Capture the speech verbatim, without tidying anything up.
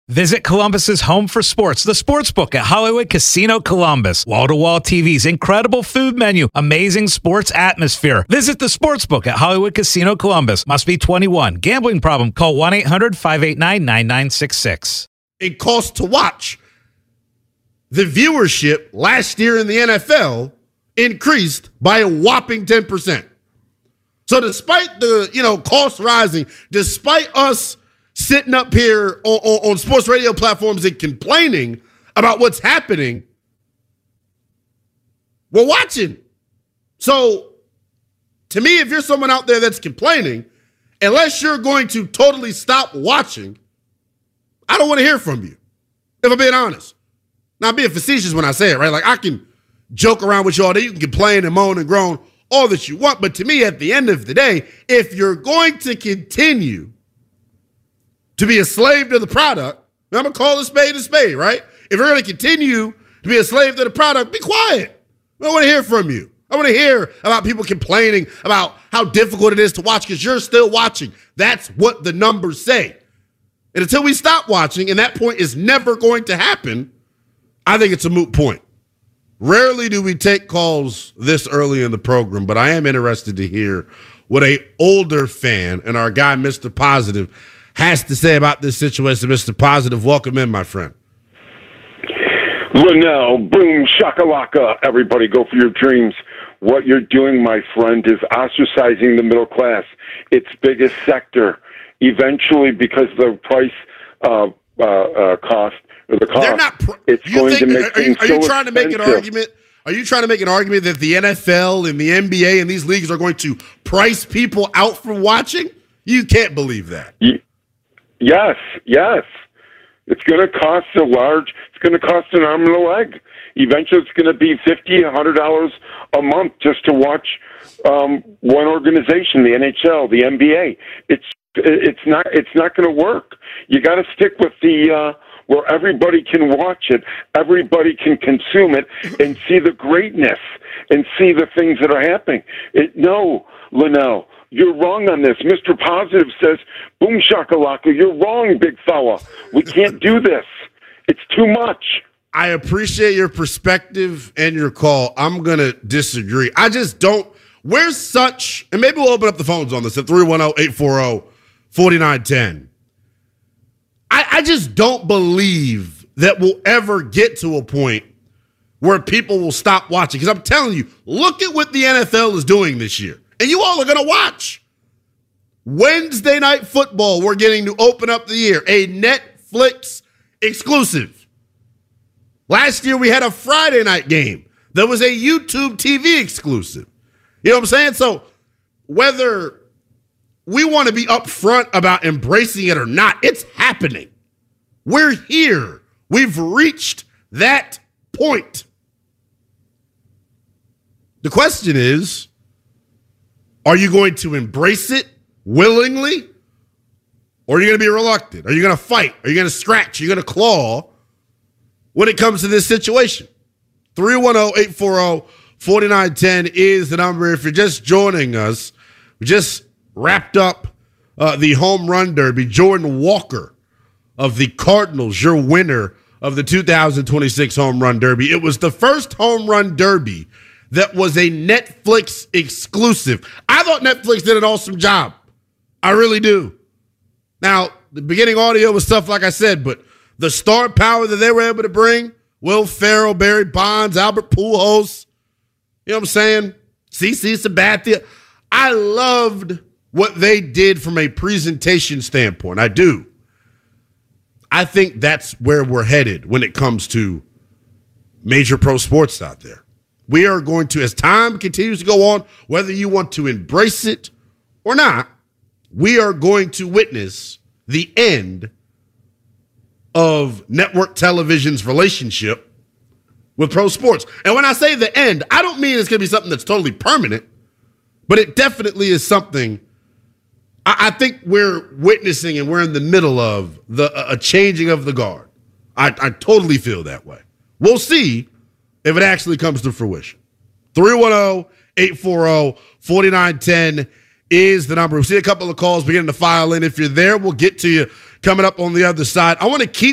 Visit Columbus's home for sports, the Sportsbook at Hollywood Casino Columbus. Wall-to-wall T Vs, incredible food menu, amazing sports atmosphere. Visit the Sportsbook at Hollywood Casino Columbus. Must be twenty-one. Gambling problem? Call one eight hundred five eight nine nine nine six six. It costs to watch. The viewership last year in the N F L increased by a whopping ten percent. So despite the, you know, cost rising, despite us sitting up here on, on, on sports radio platforms and complaining about what's happening, we're watching. So to me, if you're someone out there that's complaining, unless you're going to totally stop watching, I don't want to hear from you, if I'm being honest. Now, I'm being facetious when I say it, right? Like, I can joke around with you all day. You can complain and moan and groan all that you want. But to me, at the end of the day, if you're going to continue to be a slave to the product, I'm going to call a spade a spade, right? If you're going to continue to be a slave to the product, be quiet. I don't want to hear from you. I want to hear about people complaining about how difficult it is to watch because you're still watching. That's what the numbers say. And until we stop watching, and that point is never going to happen, I think it's a moot point. Rarely do we take calls this early in the program, but I am interested to hear what a older fan and our guy, Mister Positive, has to say about this situation. Mister Positive, welcome in, my friend. Linnell, boom, shakalaka. Everybody go for your dreams. What you're doing, my friend, is ostracizing the middle class, its biggest sector. Eventually, because the price uh, uh, uh, cost, or the cost, They're not pr- it's you going think, to make are, things are you so trying to make an expensive. argument? Are you trying to make an argument that the N F L and the N B A and these leagues are going to price people out from watching? You can't believe that. Y- yes, yes. It's going to cost a large, it's going to cost an arm and a leg. Eventually it's going to be fifty dollars, one hundred dollars a month just to watch um, one organization, the N H L, the N B A. It's it's not it's not going to work. You got to stick with the uh, where everybody can watch it, everybody can consume it, and see the greatness and see the things that are happening. It, no, Linnell, you're wrong on this. Mister Positive says, boom shakalaka, you're wrong, big fella. We can't do this. It's too much. I appreciate your perspective and your call. I'm going to disagree. I just don't. We're such, and maybe we'll open up the phones on this at three one zero, eight four zero, four nine one zero. I, I just don't believe that we'll ever get to a point where people will stop watching. Because I'm telling you, look at what the N F L is doing this year. And you all are going to watch. Wednesday Night Football, we're getting to open up the year. A Netflix exclusive. Last year, we had a Friday night game. There was a YouTube T V exclusive. You know what I'm saying? So whether we want to be upfront about embracing it or not, it's happening. We're here. We've reached that point. The question is, are you going to embrace it willingly? Or are you going to be reluctant? Are you going to fight? Are you going to scratch? Are you going to claw when it comes to this situation? three one zero, eight four zero, four nine one zero is the number. If you're just joining us, we just wrapped up uh, the home run derby. Jordan Walker of the Cardinals, your winner of the two thousand twenty-six home run derby. It was the first home run derby that was a Netflix exclusive. I thought Netflix did an awesome job. I really do. Now, the beginning audio was stuff like I said, but the star power that they were able to bring, Will Ferrell, Barry Bonds, Albert Pujols, you know what I'm saying? CeCe Sabathia. I loved what they did from a presentation standpoint. I do. I think that's where we're headed when it comes to major pro sports out there. We are going to, as time continues to go on, whether you want to embrace it or not, we are going to witness the end of network television's relationship with pro sports. And when I say the end, I don't mean it's going to be something that's totally permanent, but it definitely is something I, I think we're witnessing and we're in the middle of the a changing of the guard. I, I totally feel that way. We'll see if it actually comes to fruition. three one zero, eight four zero, four nine one zero is the number. We'll see a couple of calls beginning to file in. If you're there, we'll get to you coming up on the other side. I want to keep